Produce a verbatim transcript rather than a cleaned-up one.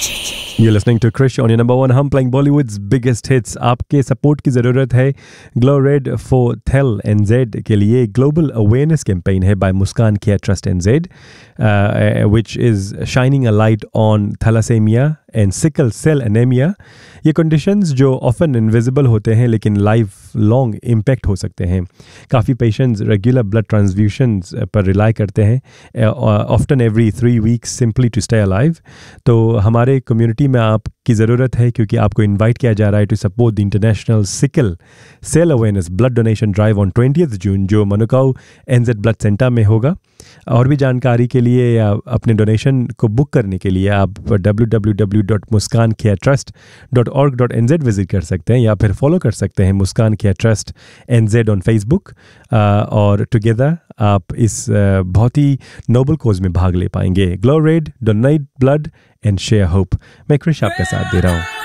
You're listening to Krish on your number one hum playing Bollywood's biggest hits. आपके support की ज़रूरत है. Glow Red for Thel N Z के लिए global awareness campaign है by Muskan care trust N Z, uh, which is shining a light on thalassemia and sickle cell anemia. ये conditions जो often invisible होते हैं लेकिन life long impact हो सकते हैं. काफ़ी patients regular blood transfusions पर rely करते हैं, uh, often every three weeks simply to stay alive. तो हमारे community में आपकी ज़रूरत है क्योंकि आपको इनवाइट किया जा रहा है to support the international sickle cell awareness blood donation drive on twentieth जून जो मनुकाऊ एनजेड ब्लड सेंटर में होगा. और भी जानकारी के लिए या अपने डोनेशन को बुक करने के लिए आप डब्ल्यू डब्ल्यू डब्ल्यू डॉट मुस्कान care trust dot org dot N Z visit कर सकते हैं या फिर फॉलो कर सकते हैं मुस्कान care trust N Z on Facebook. और टुगेदर आप इस uh, बहुत ही नोबल कोज में भाग ले पाएंगे. Glow red, donate blood and share hope. मैं क्रिश आपका साथ दे रहा हूँ.